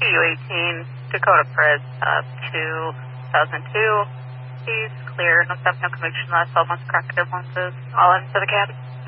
TU-18, Dakota Fred, 2002. He's clear, no stop, no conviction, last 12 months, corrected influences. All into the cabin.